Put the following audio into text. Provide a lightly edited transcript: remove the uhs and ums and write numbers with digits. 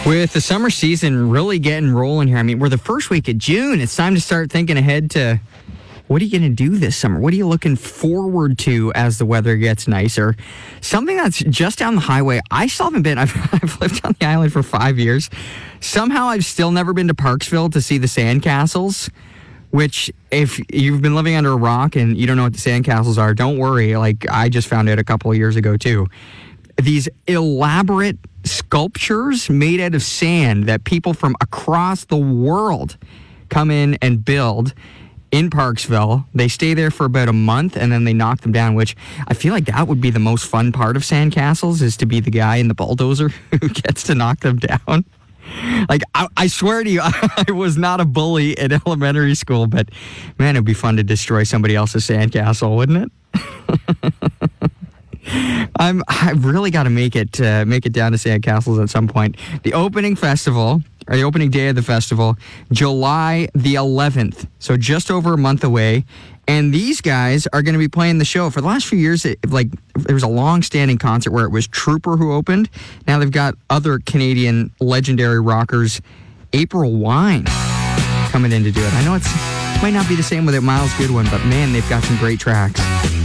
With the summer season really getting rolling here, I mean, we're the first week of June. It's time to start thinking ahead to what are you going to do this summer? What are you looking forward to as the weather gets nicer? Something that's just down the highway. I still haven't been. I've lived on the island for 5 years. Somehow I've still never been to Parksville to see the sandcastles, which if you've been living under a rock and you don't know what the sandcastles are, don't worry. Like, I just found out a couple of years ago, too. These elaborate sculptures made out of sand that people from across the world come in and build in Parksville. They stay there for about a month and then they knock them down, which I feel like that would be the most fun part of sandcastles, is to be the guy in the bulldozer who gets to knock them down. Like, I swear to you, I was not a bully in elementary school, but man, it'd be fun to destroy somebody else's sandcastle, wouldn't it? I've really got to make it down to Sandcastles at some point. The opening festival, or the opening day of the festival, July the 11th, so just over a month away. And these guys are going to be playing the show. For the last few years, there was a long-standing concert where it was Trooper who opened. Now they've got other Canadian legendary rockers, April Wine, coming in to do it. I know it might not be the same without Miles Goodwin, but man, they've got some great tracks.